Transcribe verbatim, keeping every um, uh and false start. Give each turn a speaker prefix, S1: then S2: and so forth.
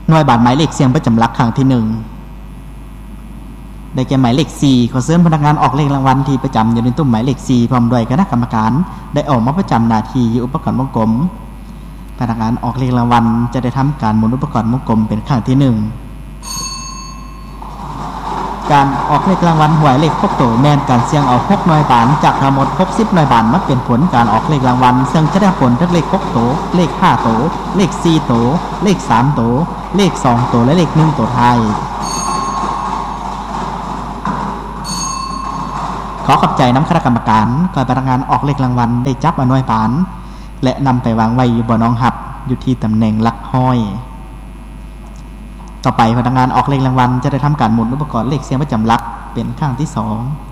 S1: หน่วยบาทหมายเลขเสียงประจำหลักครั้งที่หนึ่งได้แก่หมายเลขสี่ขอเชิญพนักงานออกเลขรางวัลที่ประจำอยู่ในตุ้มหมายเลขสี่พร้อมด้วยคณะกรรมการได้ออกมาประจำหน้าที่อยู่อุปกรณ์วงกลมพนักงานออกเลขรางวัลจะได้ทำการหมุนอุปกรณ์วงกลมเป็นครั้งที่หนึ่งการออกเลขรางวัลหวยเลขหกตัวแม่นการเสี่ยงเอาหกหน่วยบาทจากทั้งหมดหกสิบหน่วยบาทมาเป็นผลการออกเลขรางวัลซึ่งจะได้ผลทั้งเลขหกตัวเลขห้าตัวเลขสี่ตัวเลขสามตัวเลขสองตัวและเลขหนึ่งตัวท้ายขอขอบใจน้ำคณะกรรมการก่อนพนักงานออกเลขรางวัลได้จับเอาหน่วยบาทและนำไปวางไว้อยู่บนน้องหับอยู่ที่ตำแหน่งหลักห้อยต่อไปพนักงานออกเลขรางวัลจะได้ทำการหมุนอุปกรณ์เลขเสียงประจำหลักเป็นครั้งที่สอง